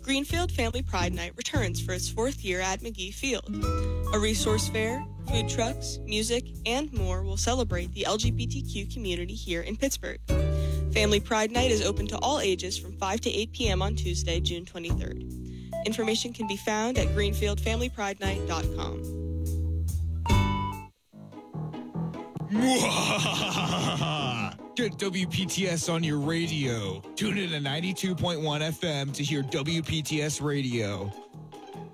Greenfield Family Pride Night returns for its fourth year at McGee Field. A resource fair, food trucks, music, and more will celebrate the LGBTQ community here in Pittsburgh. Family Pride Night is open to all ages from 5 to 8 p.m. on Tuesday, June 23rd. Information can be found at greenfieldfamilypridenight.com. Get WPTS on your radio. Tune in to 92.1 FM to hear WPTS Radio.